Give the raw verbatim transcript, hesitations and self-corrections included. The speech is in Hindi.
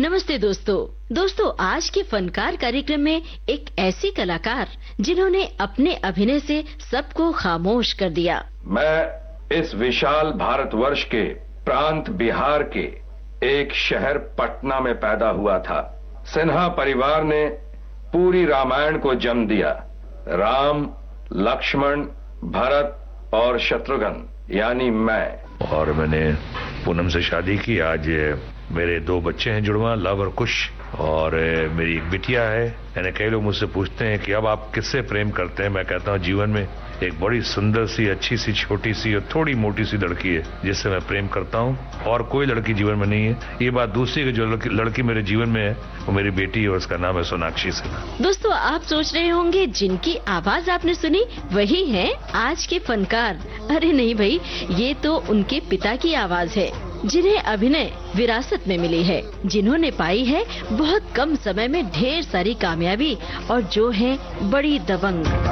नमस्ते दोस्तों दोस्तों आज के फनकार कार्यक्रम में एक ऐसी कलाकार जिन्होंने अपने अभिनय से सबको खामोश कर दिया। मैं इस विशाल भारतवर्ष के प्रांत बिहार के एक शहर पटना में पैदा हुआ था। सिन्हा परिवार ने पूरी रामायण को जन्म दिया। राम, लक्ष्मण, भरत और शत्रुघ्न यानी मैं। और मैंने पूनम से शादी की। आज मेरे दो बच्चे हैं जुड़वा, लव और कुश, और मेरी एक बिटिया है। यानी कई लोग मुझसे पूछते हैं कि अब आप किससे प्रेम करते हैं। मैं कहता हूँ जीवन में एक बड़ी सुंदर सी, अच्छी सी, छोटी सी और थोड़ी मोटी सी लड़की है जिससे मैं प्रेम करता हूँ, और कोई लड़की जीवन में नहीं है। ये बात दूसरी, जो लड़की, लड़की मेरे जीवन में है वो मेरी बेटी है और उसका नाम है सोनाक्षी सिन्हा। दोस्तों आप सोच रहे होंगे जिनकी आवाज आपने सुनी वही है आज के फनकार। अरे नहीं भाई, ये तो उनके पिता की आवाज है जिन्हें अभिनय विरासत में मिली है, जिन्होंने पाई है बहुत कम समय में ढेर सारी कामयाबी और जो है बड़ी दबंग।